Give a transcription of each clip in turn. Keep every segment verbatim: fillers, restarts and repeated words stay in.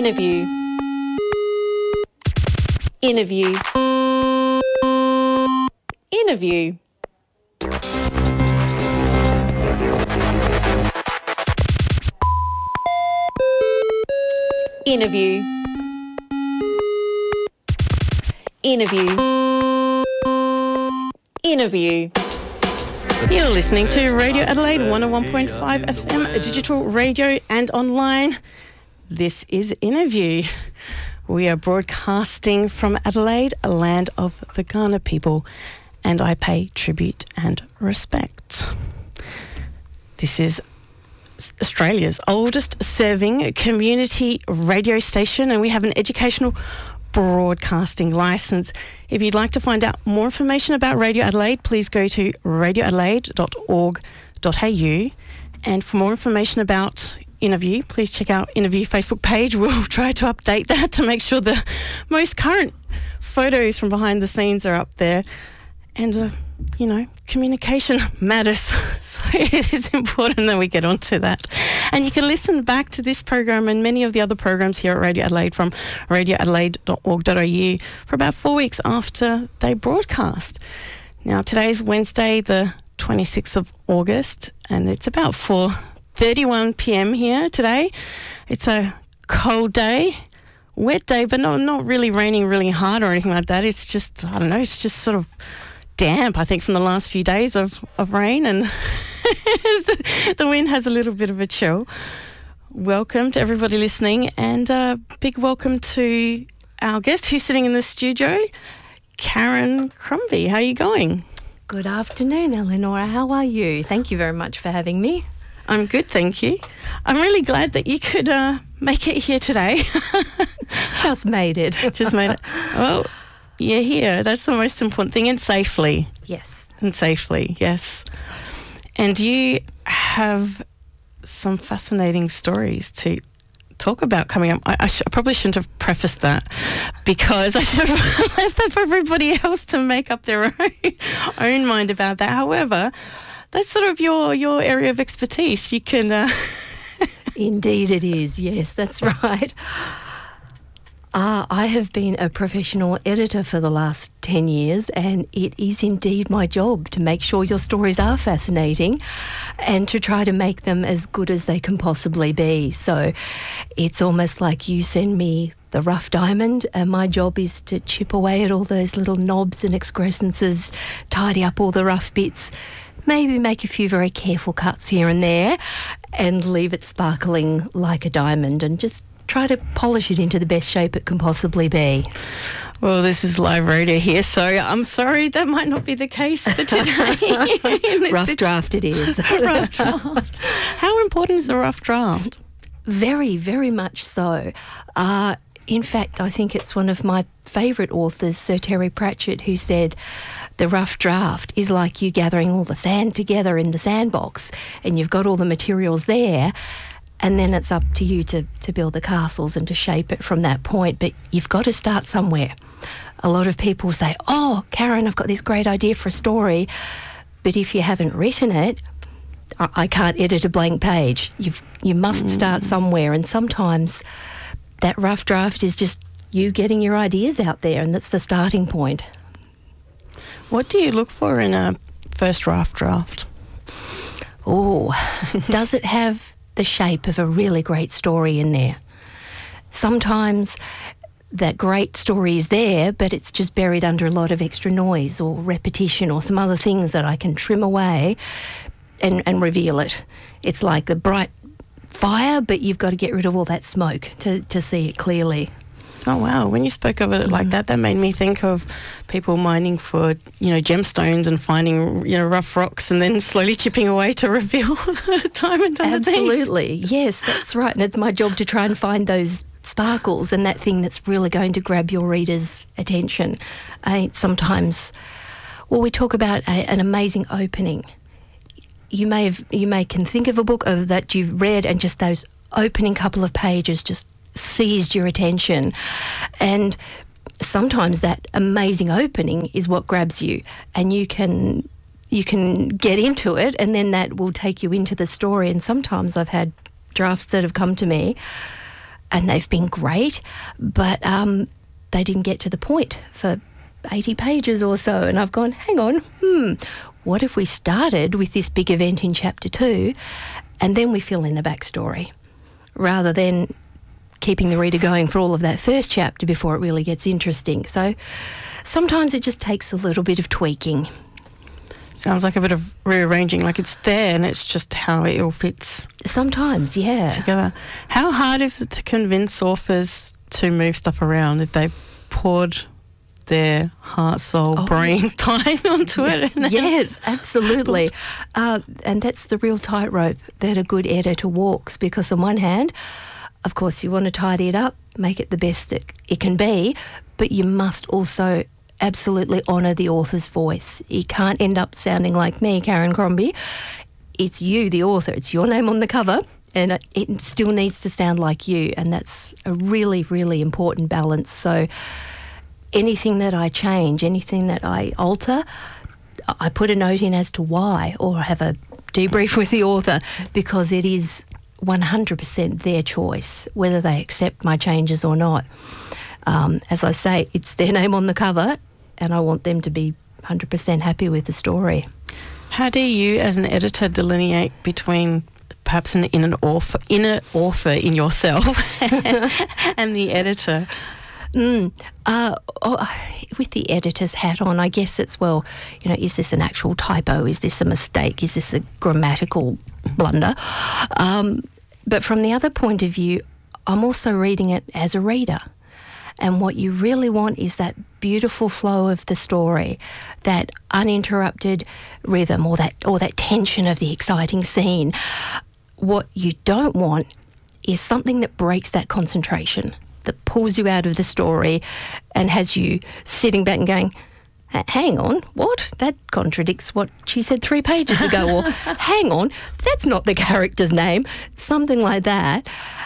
Interview. Interview. Interview. Interview. Interview. Interview. You're listening to Radio Adelaide one oh one point five F M, digital radio and online. This is Interview. We are broadcasting from Adelaide, a land of the Kaurna people, and I pay tribute and respect. This is Australia's oldest serving community radio station, and we have an educational broadcasting licence. If you'd like to find out more information about Radio Adelaide, please go to radio adelaide dot org dot a u. And for more information about Interview, please check out Interview Facebook page. We'll try to update that to make sure the most current photos from behind the scenes are up there. And, uh, you know, communication matters, so it is important that we get onto that. And you can listen back to this program and many of the other programs here at Radio Adelaide from radio adelaide dot org dot a u for about four weeks after they broadcast. Now, today's Wednesday, the twenty-sixth of August, and it's about four thirty-one p m here today. It's a cold day, wet day, but not, not really raining really hard or anything like that. It's just, I don't know, it's just sort of damp, I think, from the last few days of, of rain, and the, the wind has a little bit of a chill. Welcome to everybody listening, and a big welcome to our guest who's sitting in the studio, Karen Crombie. How are you going? Good afternoon, Eleonora. How are you? Thank you very much for having me. I'm good, thank you. I'm really glad that you could uh, make it here today. Just made it. Just made it. Well, you're here. That's the most important thing, and safely. Yes. And safely, yes. And you have some fascinating stories to talk about coming up. I, I, sh- I probably shouldn't have prefaced that, because I should have left that for everybody else to make up their own, own mind about that. However, that's sort of your, your area of expertise. You can... Uh... Indeed it is, yes, that's right. Uh, I have been a professional editor for the last ten years, and it is indeed my job to make sure your stories are fascinating and to try to make them as good as they can possibly be. So it's almost like you send me the rough diamond, and my job is to chip away at all those little knobs and excrescences, tidy up all the rough bits, maybe make a few very careful cuts here and there, and leave it sparkling like a diamond, and just try to polish it into the best shape it can possibly be. Well, this is live radio here, so I'm sorry that might not be the case for today. Rough draft it is. Rough draft. How important is a rough draft? Very, very much so. Uh, in fact, I think it's one of my favourite authors, Sir Terry Pratchett, who said the rough draft is like you gathering all the sand together in the sandbox, and you've got all the materials there, and then it's up to you to, to build the castles and to shape it from that point. But you've got to start somewhere. A lot of people say, oh, Karen, I've got this great idea for a story. But if you haven't written it, I, I can't edit a blank page. You've, you must start somewhere. And sometimes that rough draft is just you getting your ideas out there, and that's the starting point. What do you look for in a first rough draft? Oh, does it have the shape of a really great story in there? Sometimes that great story is there, but it's just buried under a lot of extra noise or repetition or some other things that I can trim away and, and reveal it. It's like the bright fire, but you've got to get rid of all that smoke to, to see it clearly. Oh, wow. When you spoke of it like that, that made me think of people mining for, you know, gemstones and finding, you know, rough rocks and then slowly chipping away to reveal diamond underneath. Absolutely. Yes, that's right. And it's my job to try and find those sparkles and that thing that's really going to grab your reader's attention. I, sometimes, well, we talk about a, an amazing opening. You may have, you may can think of a book of that you've read, and just those opening couple of pages just seized your attention, and sometimes that amazing opening is what grabs you, and you can you can get into it, and then that will take you into the story. And sometimes I've had drafts that have come to me and they've been great, but um, they didn't get to the point for eighty pages or so. And I've gone, hang on, hmm, what if we started with this big event in chapter two and then we fill in the backstory rather than keeping the reader going for all of that first chapter before it really gets interesting. So sometimes it just takes a little bit of tweaking. Sounds like a bit of rearranging, like it's there and it's just how it all fits. Sometimes, yeah. Together. How hard is it to convince authors to move stuff around if they've poured their heart, soul, oh, brain time onto it? Yes, absolutely. Uh, and that's the real tightrope that a good editor walks, because on one hand, of course, you want to tidy it up, make it the best that it can be, but you must also absolutely honour the author's voice. You can't end up sounding like me, Karen Crombie. It's you, the author. It's your name on the cover, and it, it still needs to sound like you, and that's a really, really important balance. So anything that I change, anything that I alter, I put a note in as to why, or have a debrief with the author, because it is one hundred percent their choice whether they accept my changes or not. Um, as I say, it's their name on the cover, and I want them to be one hundred percent happy with the story. How do you, as an editor, delineate between perhaps an inner author, inner author in yourself and the editor? Mm, uh, oh, with the editor's hat on, I guess it's, well, you know, is this an actual typo? Is this a mistake? Is this a grammatical blunder? Um, but from the other point of view, I'm also reading it as a reader. And what you really want is that beautiful flow of the story, that uninterrupted rhythm, or that or that tension of the exciting scene. What you don't want is something that breaks that concentration, that pulls you out of the story and has you sitting back and going, hang on, what? That contradicts what she said three pages ago. Or, hang on, that's not the character's name. Something like that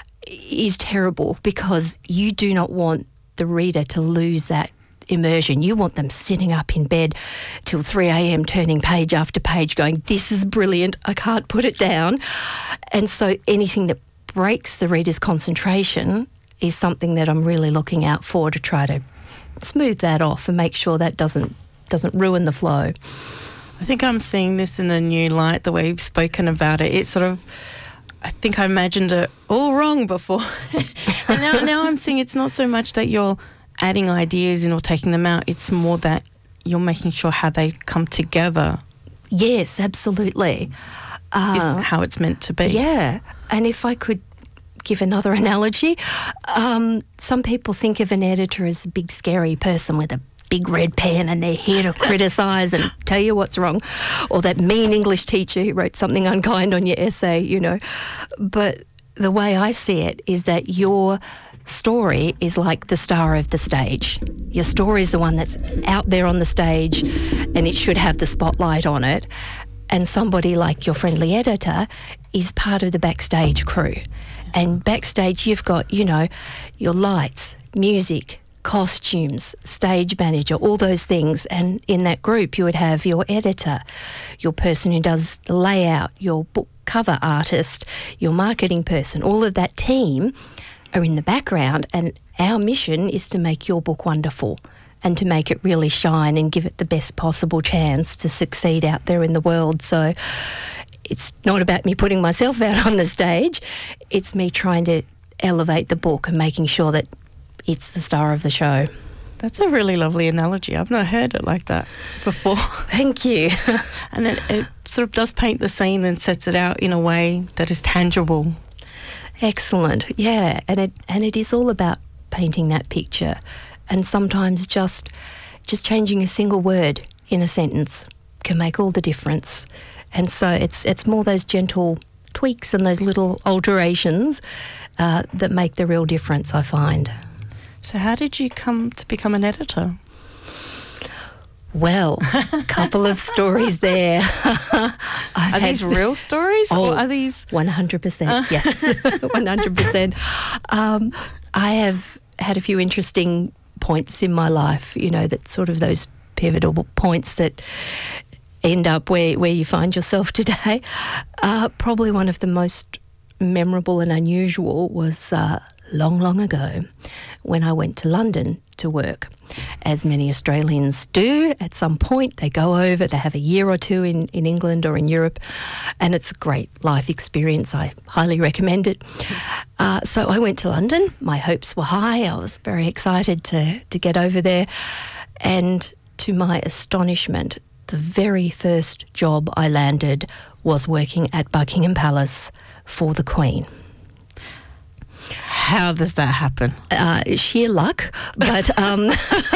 is terrible, because you do not want the reader to lose that immersion. You want them sitting up in bed till three a.m. turning page after page going, this is brilliant, I can't put it down. And so anything that breaks the reader's concentration is something that I'm really looking out for, to try to smooth that off and make sure that doesn't doesn't ruin the flow. I think I'm seeing this in a new light, the way you've spoken about it. It's sort of, I think I imagined it all wrong before. And now, now I'm seeing it's not so much that you're adding ideas in or taking them out, it's more that you're making sure how they come together. Yes, absolutely. Uh, is how it's meant to be. Yeah. And if I could give another analogy, um, some people think of an editor as a big scary person with a big red pen and they're here to criticise and tell you what's wrong, or that mean English teacher who wrote something unkind on your essay, you know. But the way I see it is that your story is like the star of the stage. Your story is the one that's out there on the stage and it should have the spotlight on it. And somebody like your friendly editor is part of the backstage crew. And backstage you've got, you know, your lights, music, costumes, stage manager, all those things. And in that group you would have your editor, your person who does the layout, your book cover artist, your marketing person. All of that team are in the background, and our mission is to make your book wonderful and to make it really shine and give it the best possible chance to succeed out there in the world. So it's not about me putting myself out on the stage, it's me trying to elevate the book and making sure that it's the star of the show. That's a really lovely analogy. I've not heard it like that before. Thank you. And it, it sort of does paint the scene and sets it out in a way that is tangible. Excellent. Yeah, and it and it is all about painting that picture, and sometimes just just changing a single word in a sentence can make all the difference. And so it's it's more those gentle tweaks and those little alterations uh, that make the real difference, I find. So how did you come to become an editor? Well, a couple of stories there. Are these real stories, oh, or are these... one hundred percent, yes, one hundred percent. Um, I have had a few interesting points in my life, you know, that sort of those pivotal points that end up where, where you find yourself today. Uh, probably one of the most memorable and unusual was uh, long, long ago when I went to London to work. As many Australians do, at some point they go over, they have a year or two in, in England or in Europe, and it's a great life experience. I highly recommend it. Uh, so I went to London. My hopes were high. I was very excited to, to get over there. And to my astonishment, the very first job I landed was working at Buckingham Palace for the Queen. How does that happen? Uh, sheer luck, but um,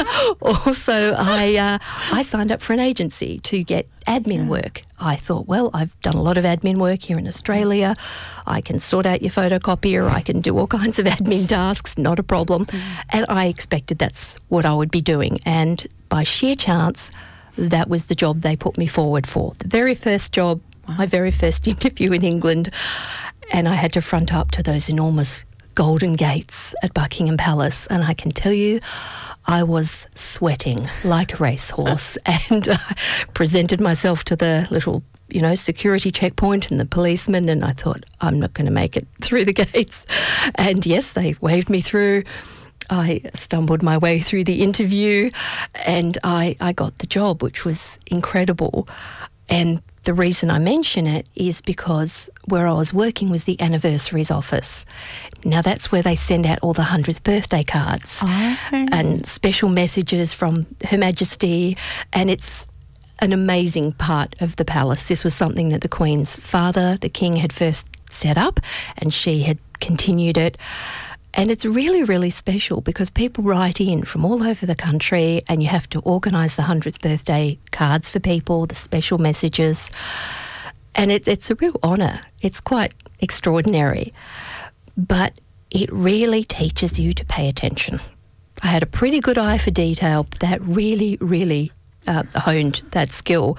also I uh, I signed up for an agency to get admin Yeah. work. I thought, well, I've done a lot of admin work here in Australia. I can sort out your photocopier. I can do all kinds of admin tasks, not a problem. Mm. And I expected that's what I would be doing. And by sheer chance, that was the job they put me forward for. The very first job, wow. My very first interview in England. And I had to front up to those enormous golden gates at Buckingham Palace, and I can tell you I was sweating like a racehorse and uh, presented myself to the little, you know, security checkpoint and the policeman, and I thought, I'm not going to make it through the gates. And yes, they waved me through. I stumbled my way through the interview and I, I got the job, which was incredible. And the reason I mention it is because where I was working was the anniversaries office. Now, that's where they send out all the hundredth birthday cards oh. and special messages from Her Majesty, and it's an amazing part of the palace. This was something that the Queen's father, the King, had first set up, and she had continued it. And it's really, really special because people write in from all over the country and you have to organise the hundredth birthday cards for people, the special messages. And it's, it's a real honour. It's quite extraordinary. But it really teaches you to pay attention. I had a pretty good eye for detail. That really, really uh, honed that skill.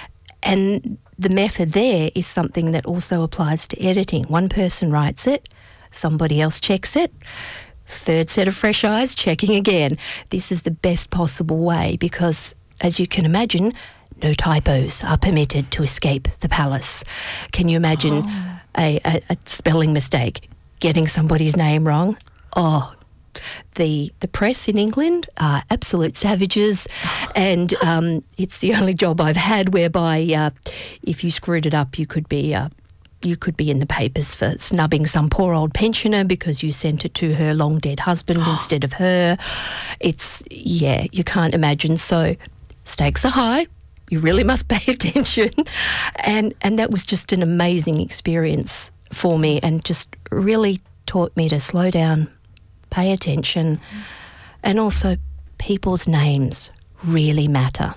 And the method there is something that also applies to editing. One person writes it, somebody else checks it, third set of fresh eyes checking again. This is the best possible way because, as you can imagine, no typos are permitted to escape the palace. Can you imagine oh. a, a, a spelling mistake, getting somebody's name wrong? Oh, the the press in England are absolute savages, and um, it's the only job I've had whereby uh, if you screwed it up, you could be... Uh, You could be in the papers for snubbing some poor old pensioner because you sent it to her long dead husband instead of her. It's, yeah, you can't imagine. So stakes are high. You really must pay attention. And, and that was just an amazing experience for me and just really taught me to slow down, pay attention, and also people's names really matter.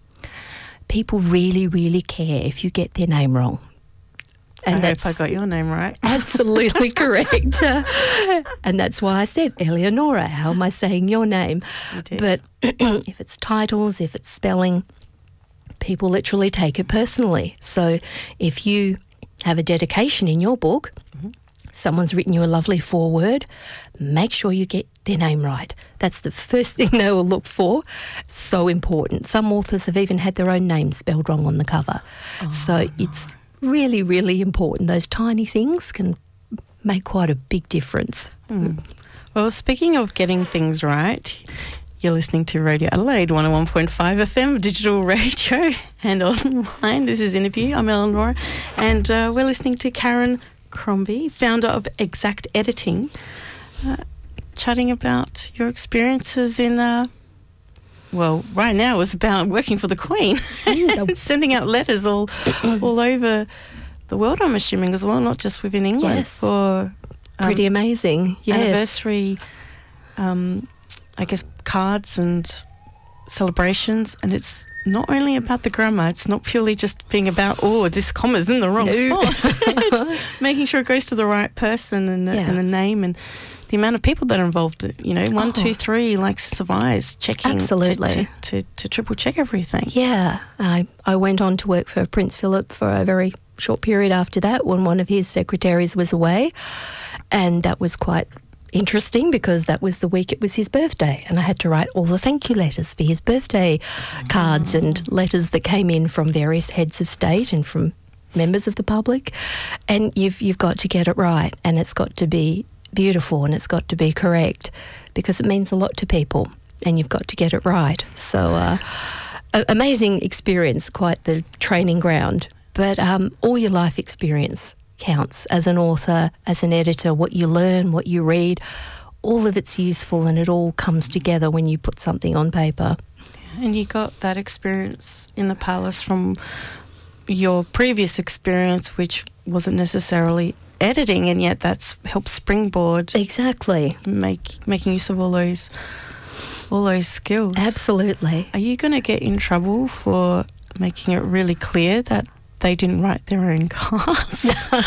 People really, really care if you get their name wrong. And I that's hope I got your name right. Absolutely correct. Uh, and that's why I said, Eleonora, how am I saying your name? You did. But if it's titles, if it's spelling, people literally take it personally. So if you have a dedication in your book, mm-hmm. someone's written you a lovely foreword, make sure you get their name right. That's the first thing they will look for. So important. Some authors have even had their own name spelled wrong on the cover. Oh, so no. It's really, really important. Those tiny things can make quite a big difference. Mm. Well, speaking of getting things right, you're listening to Radio Adelaide one oh one point five F M, digital radio and online. This is Interview. I'm Eleonora, and uh, we're listening to Karen Crombie, founder of Exact Editing, uh, chatting about your experiences in... Uh, Well, right now it's about working for the Queen and sending out letters all all over the world, I'm assuming, as well, not just within England. Yes. For um, pretty amazing. Yes. Anniversary, um, I guess, cards and celebrations. And it's not only about the grammar. It's not purely just being about, oh, this comma's in the wrong no. spot. It's making sure it goes to the right person and the, yeah. and the name and the amount of people that are involved, you know, one, oh. two, three, like survives, checking Absolutely. To, to, to, to triple check everything. Yeah. I, I went on to work for Prince Philip for a very short period after that when one of his secretaries was away. And that was quite interesting because that was the week it was his birthday and I had to write all the thank you letters for his birthday oh. cards and letters that came in from various heads of state and from members of the public. And you've you've got to get it right and it's got to be beautiful and it's got to be correct, because it means a lot to people and you've got to get it right. So uh, a- amazing experience, quite the training ground. But um, all your life experience counts as an author, as an editor. What you learn, what you read, all of it's useful, and it all comes together when you put something on paper. And you got that experience in the palace from your previous experience, which wasn't necessarily editing, and yet that's helped springboard Exactly. make making use of all those all those skills. Absolutely. Are you going to get in trouble for making it really clear that they didn't write their own cast?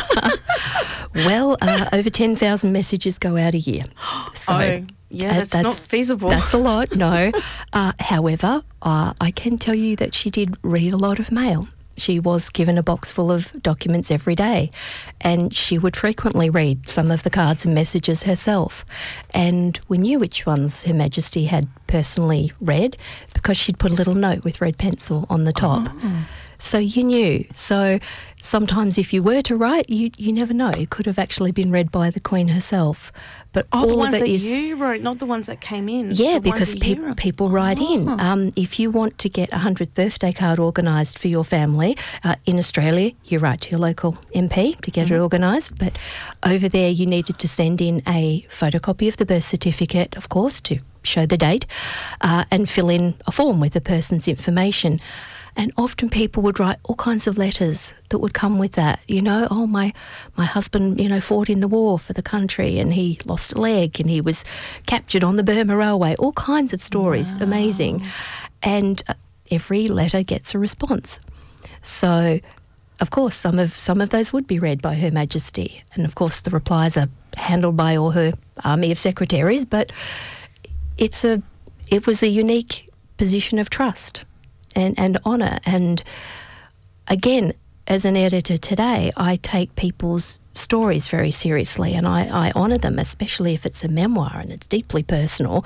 Well, uh, over ten thousand messages go out a year. So oh, yeah, uh, that's, that's not feasible. That's a lot, no. Uh, however, uh, I can tell you that she did read a lot of mail. She was given a box full of documents every day, and she would frequently read some of the cards and messages herself. And we knew which ones Her Majesty had personally read because she'd put a little note with red pencil on the top. Oh. So you knew. So sometimes if you were to write, you you never know. It could have actually been read by the Queen herself. But Oh, all the ones of it that is, you wrote, not the ones that came in. yeah, the ones because that peop you wrote. people write in. Oh. Um, if you want to get a hundredth birthday card organised for your family, uh, in Australia, you write to your local M P to get Mm-hmm. it organised. But over there, you needed to send in a photocopy of the birth certificate, of course, to show the date, uh, and fill in a form with the person's information. And often people would write all kinds of letters that would come with that. You know, oh, my my husband, you know, fought in the war for the country and he lost a leg and he was captured on the Burma Railway. All kinds of stories, Wow. amazing. And uh, every letter gets a response. So, of course, some of some of those would be read by Her Majesty. And, of course, the replies are handled by all her army of secretaries. But it's a it was a unique position of trust and, and honour. And again, as an editor today, I take people's stories very seriously and I, I honour them, especially if it's a memoir and it's deeply personal.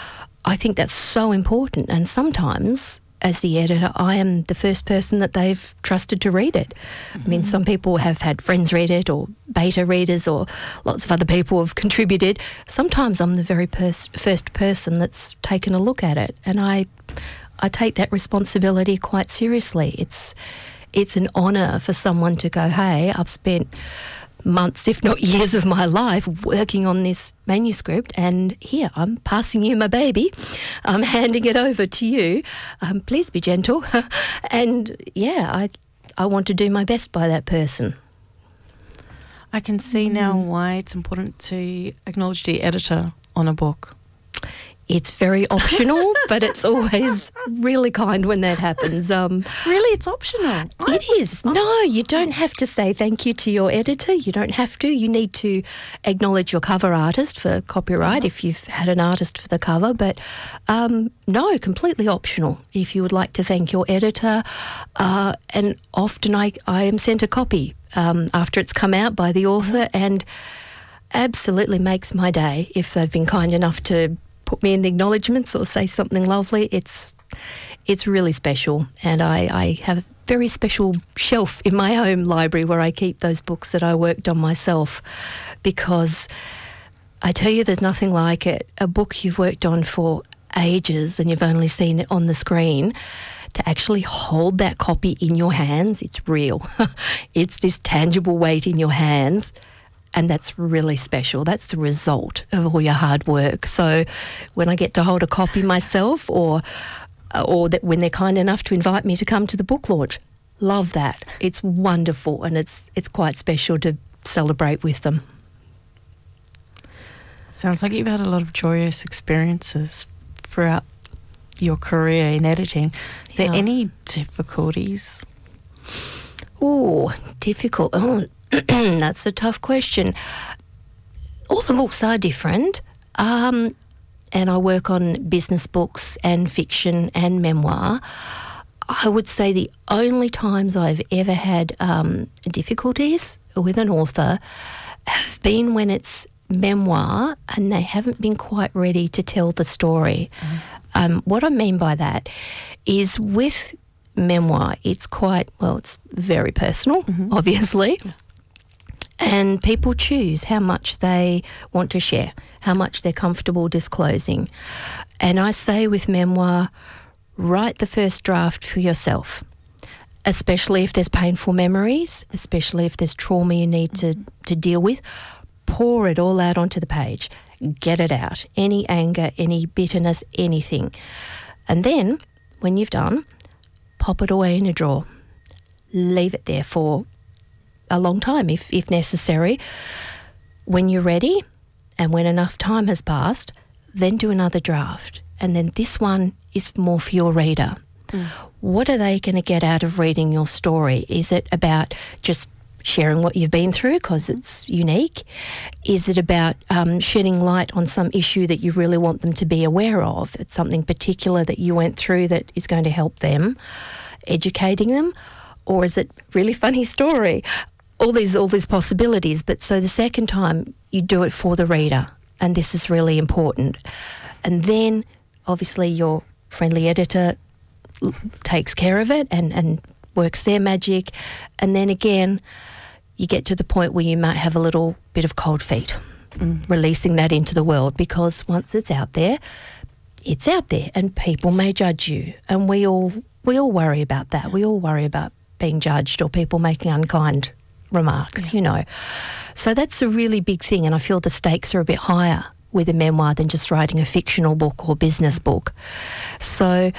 I think that's so important. And sometimes, as the editor, I am the first person that they've trusted to read it. Mm-hmm. I mean, some people have had friends read it or beta readers or lots of other people have contributed. Sometimes I'm the very pers- first person that's taken a look at it, and I I take that responsibility quite seriously. It's it's an honour for someone to go, hey, I've spent months, if not years of my life working on this manuscript, and here, I'm passing you my baby. I'm handing it over to you. Um, please be gentle. And yeah, I I want to do my best by that person. I can see now why it's important to acknowledge the editor on a book. It's very optional, but it's always really kind when that happens. Um, Really, it's optional. It is. No, you don't have to say thank you to your editor. You don't have to. You need to acknowledge your cover artist for copyright if you've had an artist for the cover. But um, no, completely optional if you would like to thank your editor. Uh, and often I, I am sent a copy um, after it's come out by the author, and absolutely makes my day if they've been kind enough to put me in the acknowledgements or say something lovely. It's it's really special, and I, I have a very special shelf in my home library where I keep those books that I worked on myself, because I tell you, there's nothing like it. A book you've worked on for ages and you've only seen it on the screen, to actually hold that copy in your hands, it's real. It's this tangible weight in your hands. And that's really special. That's the result of all your hard work. So when I get to hold a copy myself, or or that when they're kind enough to invite me to come to the book launch, love that. It's wonderful, and it's it's quite special to celebrate with them. Sounds like you've had a lot of joyous experiences throughout your career in editing. Are there Yeah. any difficulties? Oh, difficult. Oh, that's a tough question. All the books are different, um, and I work on business books and fiction and memoir. I would say the only times I've ever had um, difficulties with an author have been when it's memoir and they haven't been quite ready to tell the story. Mm. Um, what I mean by that is, with memoir, it's quite, well, it's very personal, mm-hmm. obviously. And people choose how much they want to share, how much they're comfortable disclosing. And I say with memoir, write the first draft for yourself, especially if there's painful memories, especially if there's trauma you need to, to deal with. Pour it all out onto the page. Get it out. Any anger, any bitterness, anything. And then, when you've done, pop it away in a drawer. Leave it there for a long time if, if necessary. When you're ready and when enough time has passed, then do another draft. And then this one is more for your reader. Mm. What are they going to get out of reading your story? Is it about just sharing what you've been through because it's unique? Is it about um, shedding light on some issue that you really want them to be aware of? It's something particular that you went through that is going to help them, educating them? Or is it really funny story? All these all these possibilities. But so the second time you do it for the reader, and this is really important. And then obviously your friendly editor takes care of it and, and works their magic. And then again, you get to the point where you might have a little bit of cold feet, mm. releasing that into the world, because once it's out there, it's out there and people may judge you. And we all we all worry about that. We all worry about being judged or people making unkind remarks, yeah. you know. So that's a really big thing, and I feel the stakes are a bit higher with a memoir than just writing a fictional book or business book. So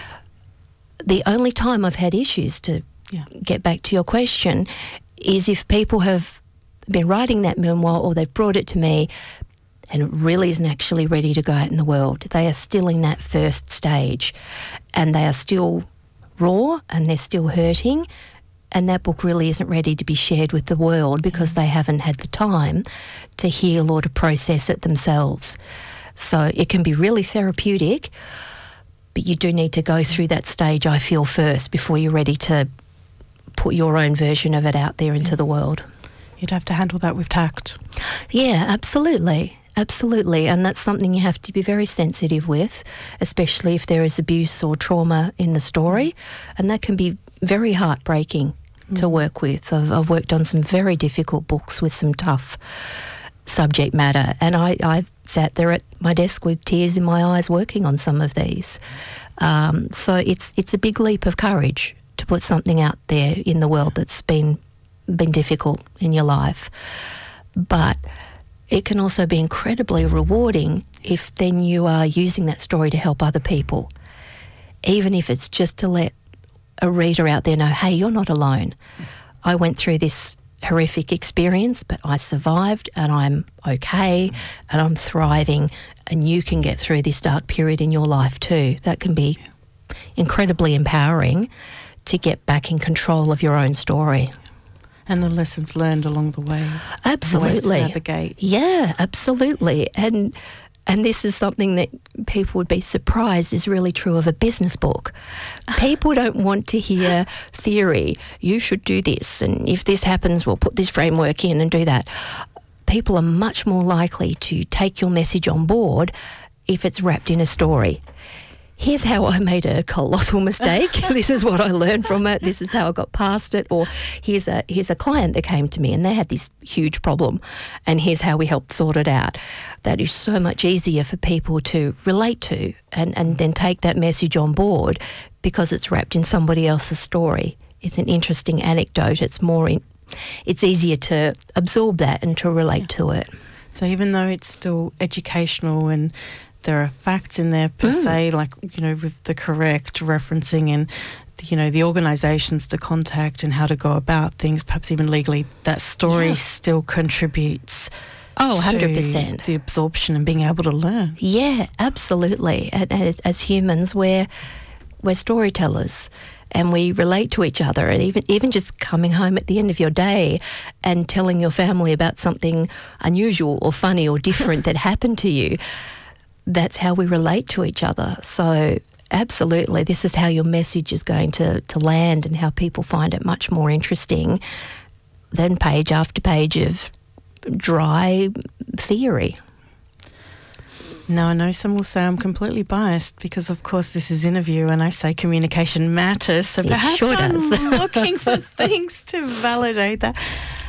the only time I've had issues, to yeah. get back to your question, is if people have been writing that memoir or they've brought it to me and it really isn't actually ready to go out in the world. They are still in that first stage and they are still raw and they're still hurting, and that book really isn't ready to be shared with the world because they haven't had the time to heal or to process it themselves. So it can be really therapeutic, but you do need to go through that stage, I feel, first before you're ready to put your own version of it out there into the world. You'd have to handle that with tact. Yeah, absolutely. Absolutely. And that's something you have to be very sensitive with, especially if there is abuse or trauma in the story. And that can be very heartbreaking mm. to work with. I've, I've worked on some very difficult books with some tough subject matter. And I, I've sat there at my desk with tears in my eyes working on some of these. Um, so it's it's a big leap of courage to put something out there in the world that's been been difficult in your life. But it can also be incredibly rewarding if then you are using that story to help other people, even if it's just to let a reader out there know, hey, you're not alone. I went through this horrific experience, but I survived and I'm okay and I'm thriving, and you can get through this dark period in your life too. That can be incredibly empowering to get back in control of your own story. And the lessons learned along the way. Absolutely. Ways to navigate. Yeah, absolutely. And and this is something that people would be surprised is really true of a business book. People don't want to hear theory. You should do this, and if this happens, we'll put this framework in and do that. People are much more likely to take your message on board if it's wrapped in a story. Here's how I made a colossal mistake. This is what I learned from it. This is how I got past it. Or here's a here's a client that came to me and they had this huge problem, and here's how we helped sort it out. That is so much easier for people to relate to and, and then take that message on board because it's wrapped in somebody else's story. It's an interesting anecdote. It's more in, it's easier to absorb that and to relate yeah. to it. So even though it's still educational and there are facts in there per mm. se, like, you know, with the correct referencing and, you know, the organisations to contact and how to go about things, perhaps even legally, that story yeah. still contributes oh, one hundred percent. To the absorption and being able to learn. Yeah, absolutely. And as, as humans, we're, we're storytellers and we relate to each other. And even, even just coming home at the end of your day and telling your family about something unusual or funny or different that happened to you, that's how we relate to each other. So absolutely, this is how your message is going to, to land and how people find it much more interesting than page after page of dry theory. Now, I know some will say I'm completely biased because, of course, this is interview and I say communication matters. So it perhaps sure I'm does. looking for things to validate that.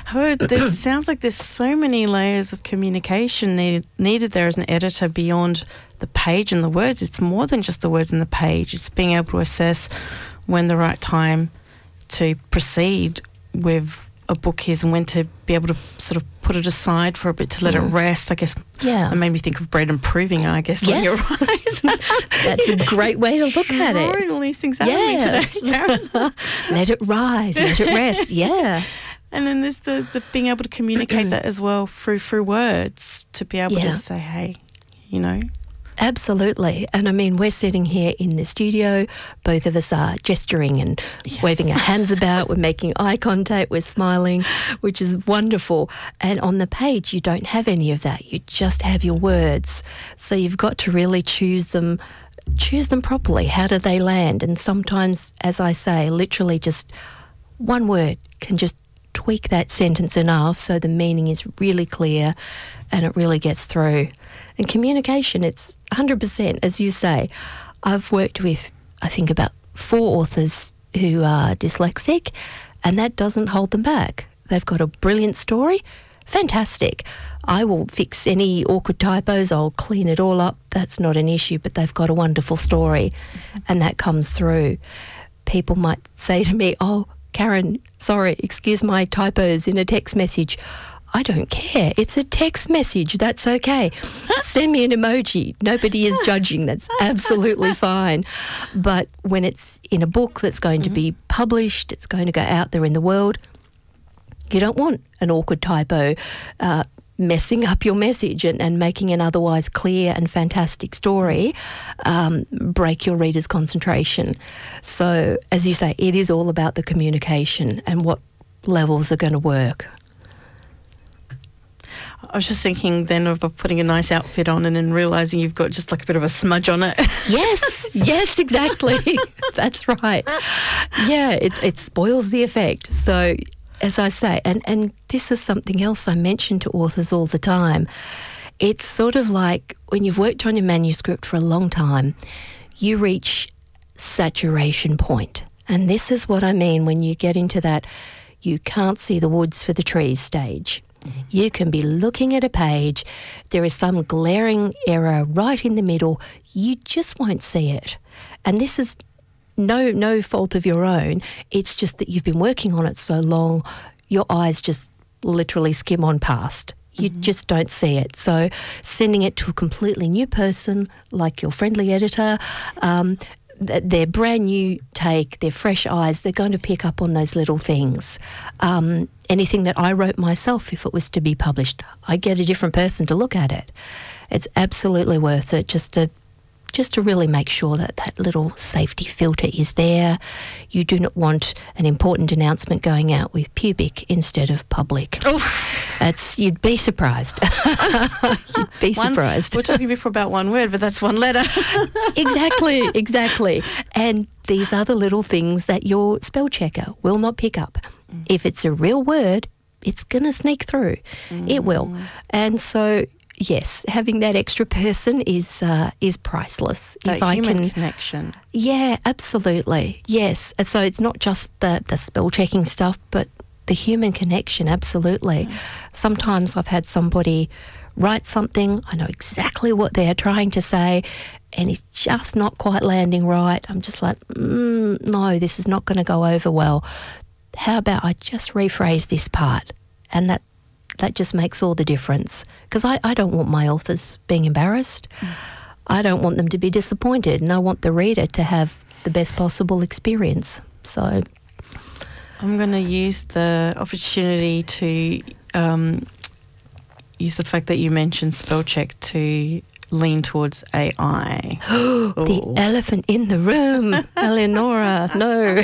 However, there sounds like there's so many layers of communication needed, needed there as an editor beyond the page and the words. It's more than just the words and the page. It's being able to assess when the right time to proceed with a book is and when to be able to sort of put it aside for a bit to let mm. it rest. I guess yeah. It made me think of bread and proving, I guess, yes. Like your eyes. That's a great way to look at it. Drawing all these things out yes. of me today, Karen. Let it rise, let it rest, yeah. And then there's the, the being able to communicate that as well through through words, to be able yeah. to say, hey, you know. Absolutely. And I mean, we're sitting here in the studio, both of us are gesturing and yes. waving our hands about, we're making eye contact, we're smiling, which is wonderful. And on the page, you don't have any of that. You just have your words. So you've got to really choose them, choose them properly. How do they land? And sometimes, as I say, literally just one word can just tweak that sentence enough so the meaning is really clear and it really gets through. And communication, it's one hundred percent, as you say. I've worked with, I think, about four authors who are dyslexic, and that doesn't hold them back. They've got a brilliant story, fantastic. I will fix any awkward typos, I'll clean it all up, that's not an issue, but they've got a wonderful story, and that comes through. People might say to me, oh, Karen, sorry, excuse my typos in a text message. I don't care. It's a text message. That's okay. Send me an emoji. Nobody is judging. That's absolutely fine. But when it's in a book that's going to be published, it's going to go out there in the world, you don't want an awkward typo uh, messing up your message and, and making an otherwise clear and fantastic story um, break your reader's concentration. So, as you say, it is all about the communication and what levels are going to work. I was just thinking then of putting a nice outfit on and then realising you've got just like a bit of a smudge on it. Yes, yes, exactly. That's right. Yeah, it, it spoils the effect. So, as I say, and, and this is something else I mention to authors all the time, it's sort of like when you've worked on your manuscript for a long time, you reach saturation point. And this is what I mean when you get into that you can't see the woods for the trees stage. Mm-hmm. You can be looking at a page, there is some glaring error right in the middle, you just won't see it. And this is no no fault of your own, it's just that you've been working on it so long, your eyes just literally skim on past. You mm-hmm. just don't see it. So sending it to a completely new person, like your friendly editor, um, their brand new take, their fresh eyes, they're going to pick up on those little things. Um, anything that I wrote myself, if it was to be published, I get a different person to look at it. It's absolutely worth it just to just to really make sure that that little safety filter is there. You do not want an important announcement going out with pubic instead of public. Oh, it's you'd be surprised. You'd be one, surprised. We're talking before about one word, but that's one letter. Exactly, exactly. And these are the little things that your spell checker will not pick up. Mm. If it's a real word, it's going to sneak through. Mm. It will. And so, yes, having that extra person is uh, is priceless. That if I human can, connection. Yeah, absolutely. Yes. And so it's not just the, the spell checking stuff, but the human connection, absolutely. Mm. Sometimes I've had somebody write something, I know exactly what they're trying to say, and it's just not quite landing right. I'm just like, mm, no, this is not going to go over well. How about I just rephrase this part? And that that just makes all the difference. Because I, I don't want my authors being embarrassed. Mm. I don't want them to be disappointed, and I want the reader to have the best possible experience. So I'm going to use the opportunity to um, use the fact that you mentioned spell check to lean towards A I. The elephant in the room, Eleonora. No.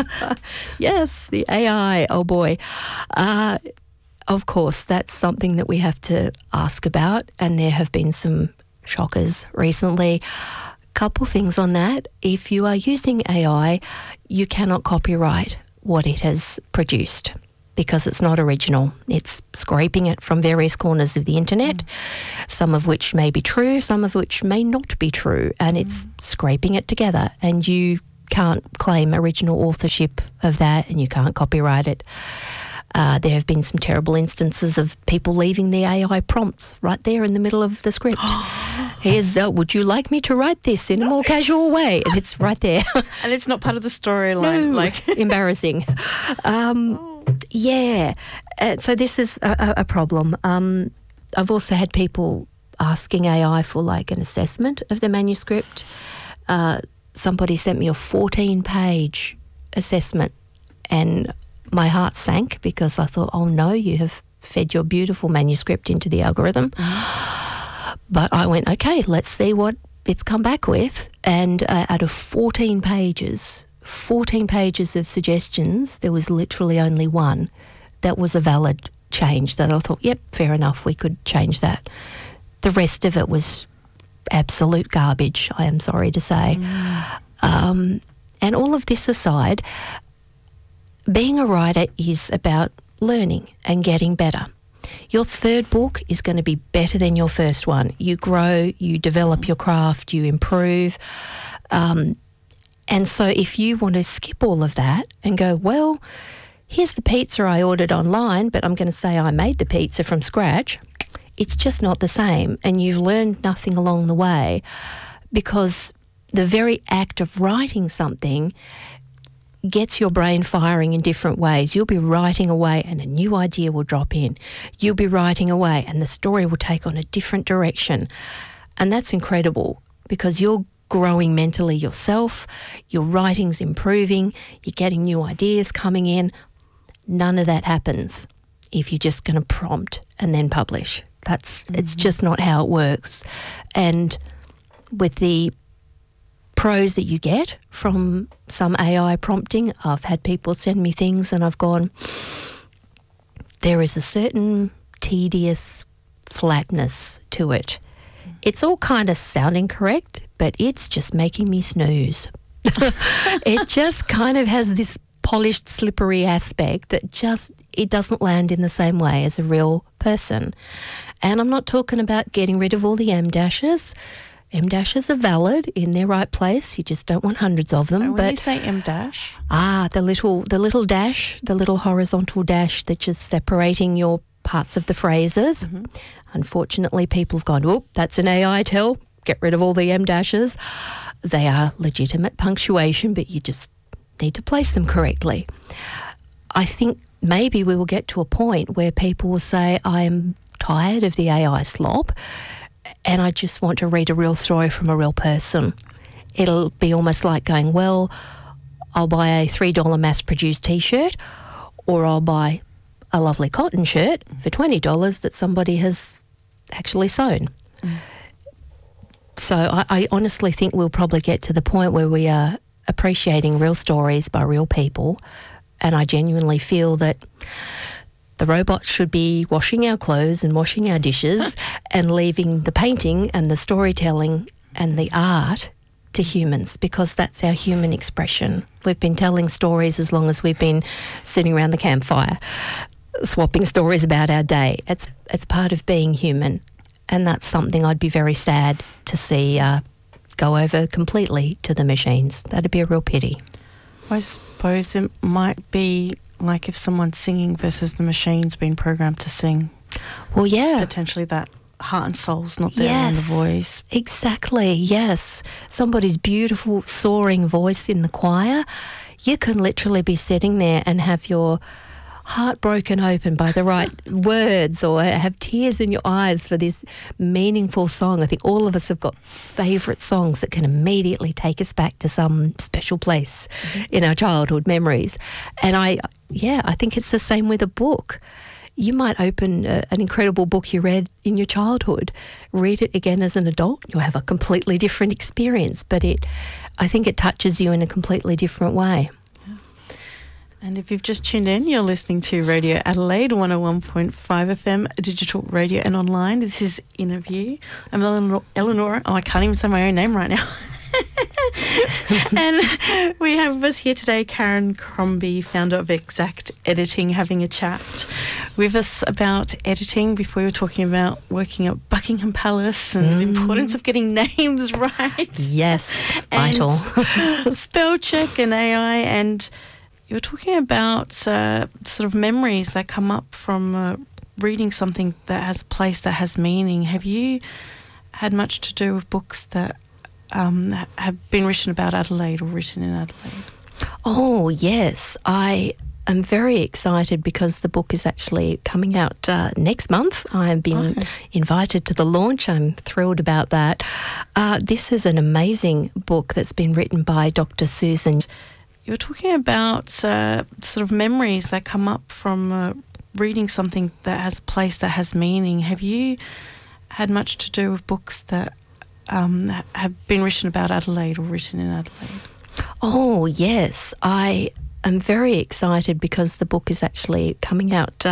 Yes, the A I. Oh, boy. Uh, of course, that's something that we have to ask about, and there have been some shockers recently. Couple things on that. If you are using A I, you cannot copyright what it has produced, because it's not original. It's scraping it from various corners of the internet, mm. some of which may be true, some of which may not be true, and mm. it's scraping it together, and you can't claim original authorship of that, and you can't copyright it. Uh, there have been some terrible instances of people leaving the A I prompts right there in the middle of the script. Here's, uh, would you like me to write this in a more casual way? And it's right there. And it's not part of the storyline. No, like embarrassing. Um, oh. Yeah. Uh, so this is a, a problem. Um, I've also had people asking A I for like an assessment of the manuscript. Uh, somebody sent me a fourteen-page assessment, and my heart sank because I thought, oh no, you have fed your beautiful manuscript into the algorithm. But I went, okay, let's see what it's come back with. And uh, out of fourteen pages, fourteen pages of suggestions, there was literally only one that was a valid change that I thought, yep, fair enough, we could change that. The rest of it was absolute garbage, I am sorry to say. Mm. Um, and all of this aside, being a writer is about learning and getting better. Your third book is going to be better than your first one. You grow, you develop your craft, you improve. Um, and so if you want to skip all of that and go, well, here's the pizza I ordered online, but I'm going to say I made the pizza from scratch, it's just not the same. And you've learned nothing along the way, because the very act of writing something gets your brain firing in different ways. You'll be writing away and a new idea will drop in. You'll be writing away and the story will take on a different direction. And that's incredible, because you're growing mentally yourself, your writing's improving, you're getting new ideas coming in. None of that happens if you're just going to prompt and then publish. That's mm-hmm. It's just not how it works. And with the pros that you get from some A I prompting, I've had people send me things and I've gone, there is a certain tedious flatness to it. It's all kind of sounding correct, but it's just making me snooze. It just kind of has this polished, slippery aspect that just, it doesn't land in the same way as a real person. And I'm not talking about getting rid of all the M dashes. M dashes are valid in their right place. You just don't want hundreds of them. So when but you say M dash, ah, the little the little dash, the little horizontal dash that's just separating your parts of the phrases. Mm-hmm. Unfortunately, people have gone, oh, that's an A I tell. Get rid of all the M dashes. They are legitimate punctuation, but you just need to place them correctly. I think maybe we will get to a point where people will say, I'm tired of the A I slop, and I just want to read a real story from a real person. It'll be almost like going, well, I'll buy a three dollars mass-produced T-shirt, or I'll buy a lovely cotton shirt for twenty dollars that somebody has actually sewn. Mm. So I, I honestly think we'll probably get to the point where we are appreciating real stories by real people, and I genuinely feel that the robot should be washing our clothes and washing our dishes and leaving the painting and the storytelling and the art to humans, because that's our human expression. We've been telling stories as long as we've been sitting around the campfire, swapping stories about our day. It's it's part of being human, and that's something I'd be very sad to see uh, go over completely to the machines. That'd be a real pity. I suppose it might be like if someone's singing versus the machine's been programmed to sing. Well, yeah. Potentially that heart and soul's not there yes, in the voice. Exactly, yes. Somebody's beautiful soaring voice in the choir, you can literally be sitting there and have your heart broken open by the right words, or have tears in your eyes for this meaningful song. I think all of us have got favourite songs that can immediately take us back to some special place mm-hmm. in our childhood memories. And I, yeah, I think it's the same with a book. You might open a, an incredible book you read in your childhood, read it again as an adult, you'll have a completely different experience, but it, I think it touches you in a completely different way. And if you've just tuned in, you're listening to Radio Adelaide one oh one point five F M, digital radio and online. This is Interview. I'm Eleanor. Eleanor. Oh, I can't even say my own name right now. And we have with us here today Karen Crombie, founder of Exact Editing, having a chat with us about editing. Before you were talking about working at Buckingham Palace and mm. the importance of getting names right. Yes, and vital. spell check and A I, and You were talking about uh, sort of memories that come up from uh, reading something that has a place that has meaning. Have you had much to do with books that um, have been written about Adelaide or written in Adelaide? Oh, yes. I am very excited because the book is actually coming out uh, next month. I have been Oh. invited to the launch. I'm thrilled about that. Uh, this is an amazing book that's been written by Doctor Susan. You were talking about uh, sort of memories that come up from uh, reading something that has a place that has meaning. Have you had much to do with books that um, have been written about Adelaide or written in Adelaide? Oh, yes. I am very excited because the book is actually coming out